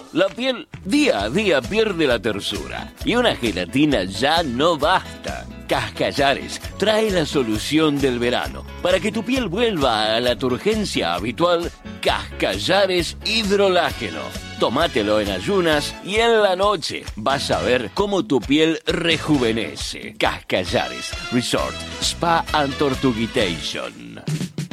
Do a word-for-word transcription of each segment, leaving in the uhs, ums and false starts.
La piel día a día pierde la tersura y una gelatina ya no basta. Cascallares trae la solución del verano. Para que tu piel vuelva a la turgencia habitual, Cascallares Hidrolágeno. Tómatelo en ayunas y en la noche vas a ver cómo tu piel rejuvenece. Cascallares Resort Spa and Tortuguitation.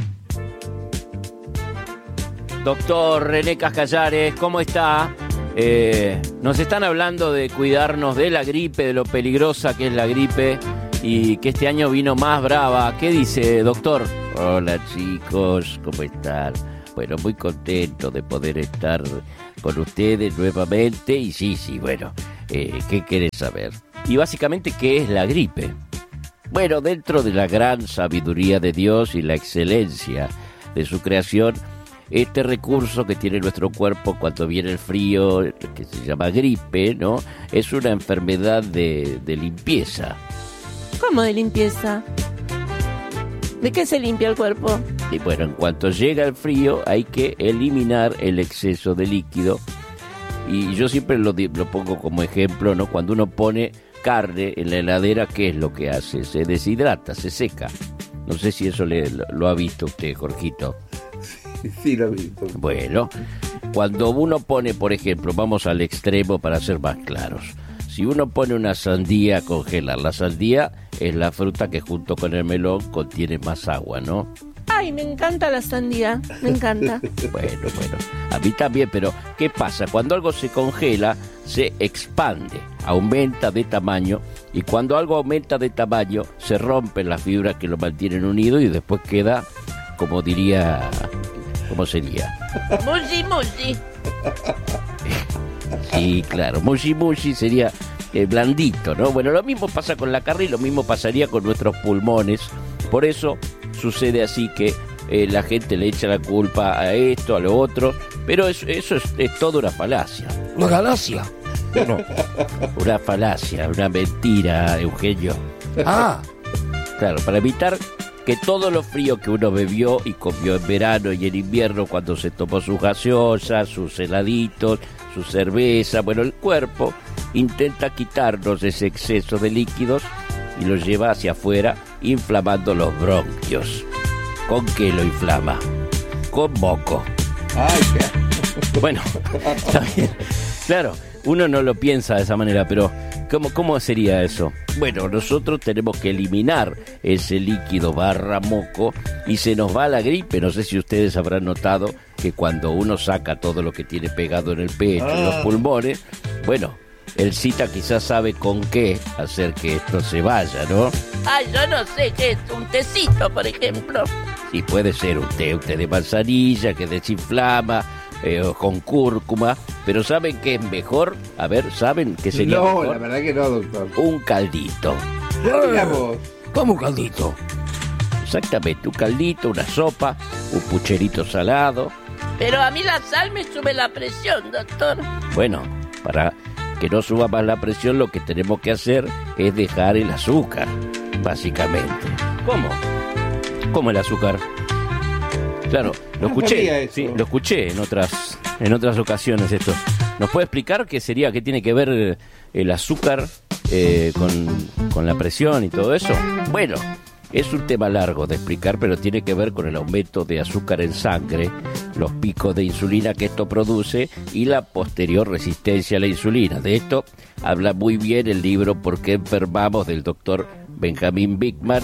Doctor René Cascallares, ¿cómo está? Eh, nos están hablando de cuidarnos de la gripe, de lo peligrosa que es la gripe y que este año vino más brava. ¿Qué dice, doctor? Hola chicos, ¿cómo están? Bueno, muy contento de poder estar con ustedes nuevamente y sí, sí, bueno, eh, ¿qué querés saber? Y básicamente, ¿qué es la gripe? Bueno, dentro de la gran sabiduría de Dios y la excelencia de su creación, este recurso que tiene nuestro cuerpo cuando viene el frío, que se llama gripe, ¿no? Es una enfermedad de, de limpieza. ¿Cómo de limpieza? ¿De qué se limpia el cuerpo? Y bueno, en cuanto llega el frío hay que eliminar el exceso de líquido. Y yo siempre lo, lo pongo como ejemplo, ¿no? Cuando uno pone carne en la heladera, ¿qué es lo que hace? Se deshidrata, se seca. No sé si eso le, lo, lo ha visto usted, Jorgito. Sí, lo he visto. Bueno, cuando uno pone, por ejemplo, vamos al extremo para ser más claros. Si uno pone una sandía a congelar, la sandía es la fruta que junto con el melón contiene más agua, ¿no? Ay, me encanta la sandía, me encanta. Bueno, bueno, a mí también, pero ¿qué pasa? Cuando algo se congela, se expande, aumenta de tamaño, y cuando algo aumenta de tamaño, se rompen las fibras que lo mantienen unido y después queda, como diría, ¿cómo sería? Mushi, mushi. Sí, claro, mushi mushi sería eh, blandito, ¿no? Bueno, lo mismo pasa con la carne y lo mismo pasaría con nuestros pulmones. Por eso sucede así que eh, la gente le echa la culpa a esto, a lo otro, pero eso, eso es, es toda una falacia. ¿Una galaxia? No, una falacia, una mentira, Eugenio. Ah, claro, para evitar que todo lo frío que uno bebió y comió en verano y en invierno cuando se tomó sus gaseosas, sus heladitos, su cerveza, bueno, el cuerpo intenta quitarnos ese exceso de líquidos y lo lleva hacia afuera inflamando los bronquios. ¿Con qué lo inflama? Con moco. Ay, qué... Bueno, está bien. Claro, uno no lo piensa de esa manera, pero ¿cómo, cómo sería eso? Bueno, nosotros tenemos que eliminar ese líquido barra moco y se nos va la gripe. No sé si ustedes habrán notado que cuando uno saca todo lo que tiene pegado en el pecho, en los pulmones, bueno, el Cita quizás sabe con qué hacer que esto se vaya, ¿no? Ay, yo no sé qué es un tecito, por ejemplo. Sí, puede ser un té, un té de manzanilla que desinflama, eh, con cúrcuma, pero ¿saben qué es mejor? A ver, ¿saben qué sería No, mejor? la verdad que no, doctor. Un caldito. Digamos, ¿cómo un caldito? Exactamente, un caldito, una sopa, un pucherito salado. Pero a mí la sal me sube la presión, doctor. Bueno, para que no suba más la presión, lo que tenemos que hacer es dejar el azúcar, básicamente. ¿Cómo? ¿Cómo el azúcar? Claro, lo No sabía escuché, eso. sí, lo escuché en otras, en otras ocasiones esto. ¿Nos puede explicar qué sería, qué tiene que ver el azúcar eh, con, con la presión y todo eso? Bueno, es un tema largo de explicar, pero tiene que ver con el aumento de azúcar en sangre, los picos de insulina que esto produce y la posterior resistencia a la insulina. De esto habla muy bien el libro ¿Por qué enfermamos?, del doctor Benjamin Bikman.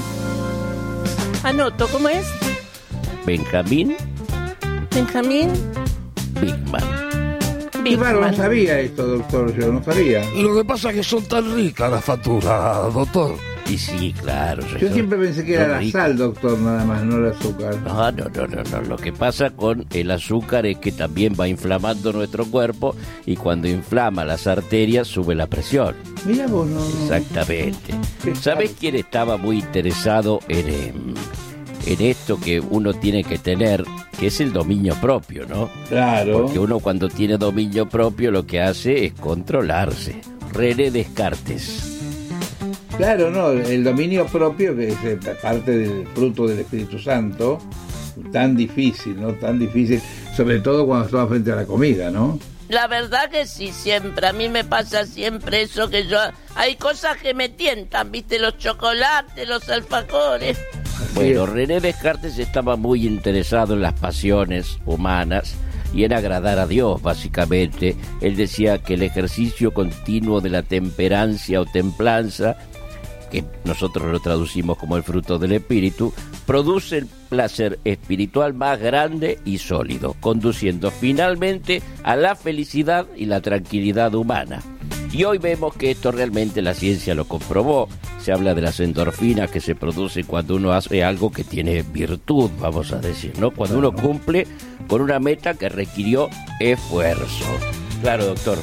Anoto, ¿cómo es? Benjamin Benjamín Bikman. qué bárbaro, no Bigman. sabía esto, doctor, yo no sabía. Y lo que pasa es que son tan ricas las facturas, doctor. Y sí, claro. Yo siempre pensé que era la rico. sal, doctor, nada más, no el azúcar. No, no, no, no, no. Lo que pasa con el azúcar es que también va inflamando nuestro cuerpo y cuando inflama las arterias sube la presión. Mira vos, no... no. Exactamente. Qué ¿Sabés sal. quién estaba muy interesado en, em, en esto que uno tiene que tener, que es el dominio propio, ¿no? Claro. Porque uno cuando tiene dominio propio lo que hace es controlarse. René Descartes. Claro, no, el dominio propio, que es eh, parte del fruto del Espíritu Santo, tan difícil, ¿no? Tan difícil. sobre todo cuando estamos frente a la comida, ¿no? La verdad que sí, siempre. A mí me pasa siempre eso que yo... Hay cosas que me tientan, ¿viste? Los chocolates, los alfajores. Bueno, René Descartes estaba muy interesado en las pasiones humanas y en agradar a Dios, básicamente. Él decía que el ejercicio continuo de la temperancia o templanza, que nosotros lo traducimos como el fruto del espíritu, produce el placer espiritual más grande y sólido, conduciendo finalmente a la felicidad y la tranquilidad humana. Y hoy vemos que esto realmente la ciencia lo comprobó. Se habla de las endorfinas que se producen cuando uno hace algo que tiene virtud, vamos a decir, ¿no? Cuando uno cumple con una meta que requirió esfuerzo. Claro, doctor.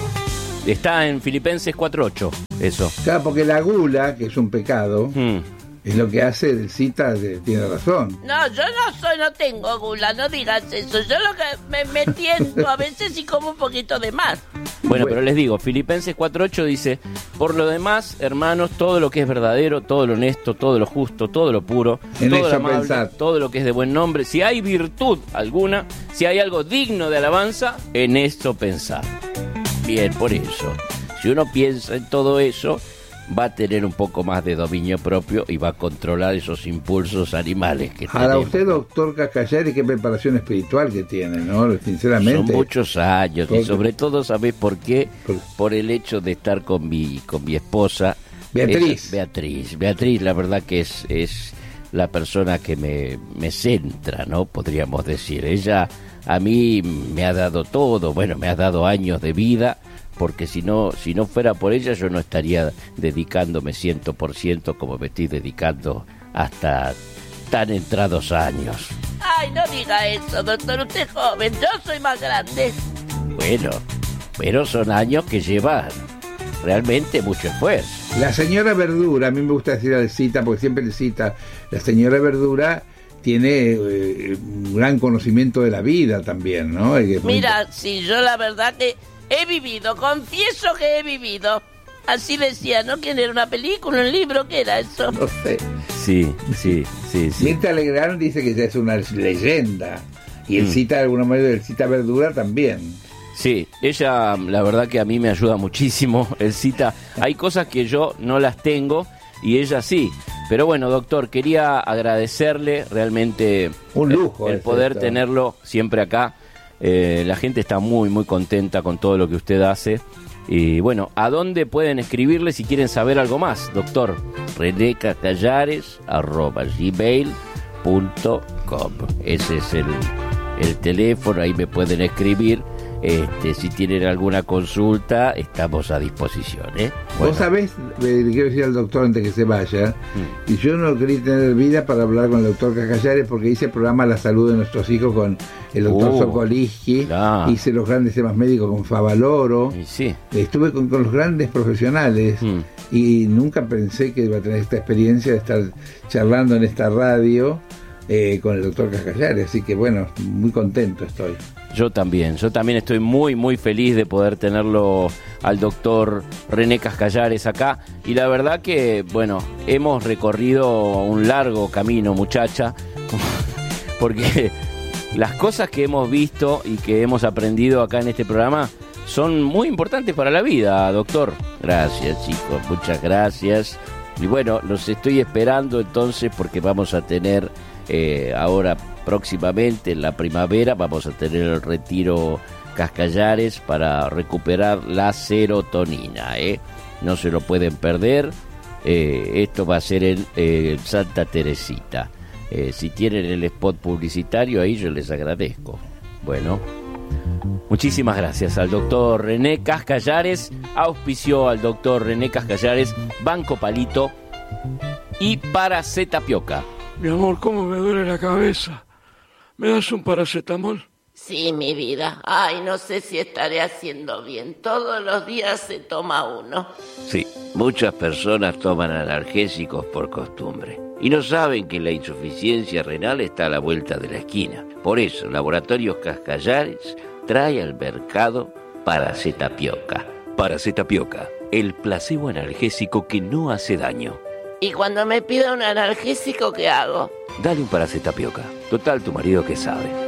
Está en Filipenses cuatro ocho, eso. Claro, porque la gula, que es un pecado, Mm. es lo que hace el cita, de, tiene razón. No, yo no soy, no tengo gula, no digas eso. Yo lo que me, me tiento a veces y como un poquito de más. Bueno, pero les digo, Filipenses cuatro ocho dice: por lo demás, hermanos, todo lo que es verdadero, todo lo honesto, todo lo justo, todo lo puro, En todo lo eso amable, pensad. todo lo que es de buen nombre, si hay virtud alguna, si hay algo digno de alabanza, en esto pensad. Bien, por eso, si uno piensa en todo eso, va a tener un poco más de dominio propio y va a controlar esos impulsos animales que Ahora, tenemos. usted, doctor Cascallari, qué preparación espiritual que tiene, ¿no? Sinceramente. Son muchos años y Porque- sobre todo, ¿sabés por qué? Por- Por el hecho de estar con mi con mi esposa. Beatriz. Ella- Beatriz. Beatriz, la verdad que es, es la persona que me, me centra, ¿no? Podríamos decir. Ella a mí me ha dado todo, bueno, me ha dado años de vida, porque si no, si no fuera por ella yo no estaría dedicándome cien por ciento como me estoy dedicando hasta tan entrados años. Ay, no diga eso, doctor, usted es joven, yo soy más grande. Bueno, pero son años que llevan realmente mucho esfuerzo. La señora Verdura, a mí me gusta decir al cita, porque siempre le cita, la señora Verdura tiene eh, un gran conocimiento de la vida también, ¿no? Y que es muy- Mira, sí, yo la verdad que he vivido, confieso que he vivido. Así decía, ¿no? ¿Quién era? ¿Una película, un libro? ¿Qué era eso? No sé. Sí, sí, sí, sí. Mirta Legrand dice que ya es una leyenda. Y el Mm. cita, de alguna manera, el cita Verdura también. Sí, ella, la verdad que a mí me ayuda muchísimo. El cita, hay cosas que yo no las tengo y ella sí. Pero bueno, doctor, quería agradecerle realmente Un lujo el, el es poder esto. tenerlo siempre acá. Eh, la gente está muy, muy contenta con todo lo que usted hace. Y bueno, ¿a dónde pueden escribirle si quieren saber algo más, doctor? rené cascallares arroba gmail punto com. Ese es el, el teléfono, ahí me pueden escribir. Este, si tienen alguna consulta, estamos a disposición, ¿eh? Bueno, Vos sabés, eh, le quiero decir al doctor antes que se vaya, y yo no quería tener vida para hablar con el doctor Cascallares porque hice el programa La Salud de Nuestros Hijos con el doctor Uh, Sokoliski, claro. hice los grandes temas médicos con Favaloro, y sí. estuve con, con los grandes profesionales Mm. y nunca pensé que iba a tener esta experiencia de estar charlando en esta radio eh, con el doctor Cascallares, así que bueno, muy contento estoy. Yo también, yo también estoy muy, muy feliz de poder tenerlo al doctor René Cascallares acá. Y la verdad que, bueno, hemos recorrido un largo camino, muchacha, porque las cosas que hemos visto y que hemos aprendido acá en este programa son muy importantes para la vida, doctor. Gracias, chicos, muchas gracias. Y bueno, los estoy esperando entonces porque vamos a tener eh, ahora próximamente en la primavera vamos a tener el retiro Cascallares para recuperar la serotonina, ¿eh? No se lo pueden perder. Eh, esto va a ser en eh, Santa Teresita. Eh, si tienen el spot publicitario ahí yo les agradezco. Bueno, muchísimas gracias al doctor René Cascallares. Auspició al doctor René Cascallares Banco Palito y Paracetamol. Mi amor, ¿cómo me duele la cabeza? ¿Me das un paracetamol? Sí, mi vida. Ay, no sé si estaré haciendo bien. Todos los días se toma uno. Sí, muchas personas toman analgésicos por costumbre y no saben que la insuficiencia renal está a la vuelta de la esquina. Por eso, Laboratorios Cascallares trae al mercado Paracetamol. Paracetamol, el placebo analgésico que no hace daño. Y cuando me pida un analgésico, ¿qué hago? Dale un Paracetamol. Total, tu marido que sabe.